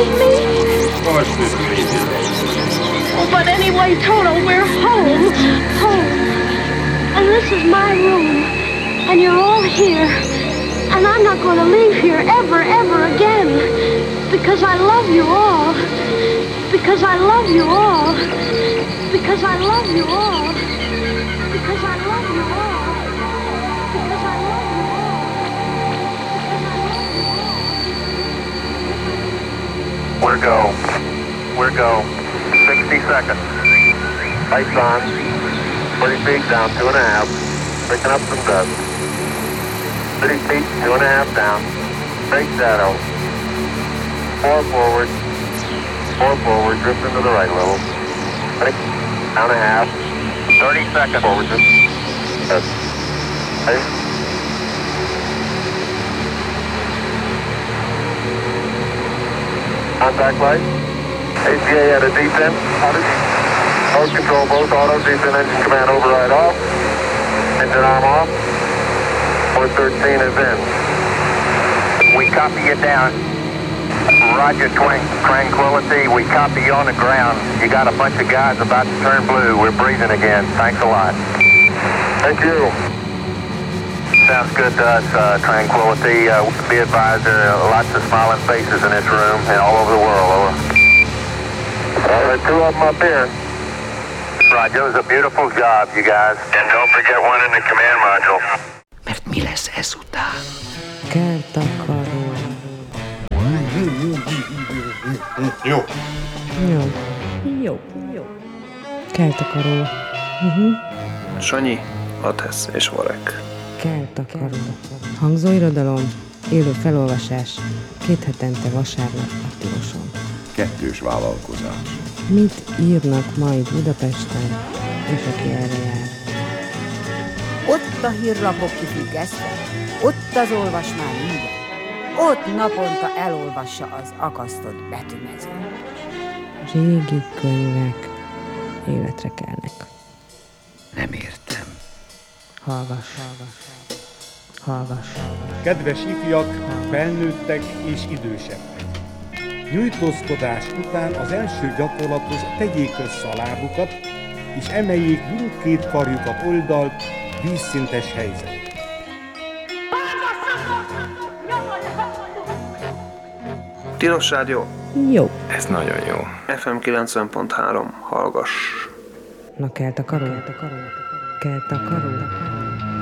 leave me? Of course we will leave you. Oh, but anyway, Toto, we're home. Home. And this is my room. And you're all here. And I'm not going to leave here ever, ever again. Because I love you all. Because I love you all. Because I love you all. Because I love you all. Because I love you all. We're go. We're go. 60 seconds. Lights on. 30 feet down, 2.5. Picking up some dust. 30 feet, 2.5 down. Straight shadow. 4 forward. 4 forward. Drift into the right a little. 1.5. 30 seconds. Forward. Drift. Contact light. ACA at a descent. Mode control, both auto, descent engine command override off. Engine arm off. 113 is in. We copy you down. Roger, Tranquility. We copy you on the ground. You got a bunch of guys about to turn blue. We're breathing again. Thanks a lot. Thank you. Sounds good to us, Tranquility. Be advised, there are lots of smiling faces in this room and all over the world. Over. There are 2 of them up here. Roger, it was a beautiful job, you guys. And don't forget one in the command module. Mert mi lesz ezután? Kertakaró. Jó. Jó. Jó. Jó. Kertakaró. Sanyi, Atesz és Varek. Kertakaró. Hangzóirodalom, élő felolvasás, 2 hetente vasárnap a Tiloson. Kettős vállalkozás. Mit írnak majd Budapesten, és aki erre jár? Ott a hírlapok kifüggesztve, ott az olvasmány ingyen, ott naponta elolvassa az akasztott betűmező. Régi könyvek életre kelnek. Nem értem. Hallgass. Kedves ifjak, felnőttek és idősebbek! Nyújtózkodás után az első gyakorlathoz tegyék össze a lábukat, és emeljék mindkét karjukat oldalt, vízszintes helyzetbe. Tilos Rádió. Jó. Ez nagyon jó. FM 90.3. Hallgass. Na, Kertakaró. Kertakaró.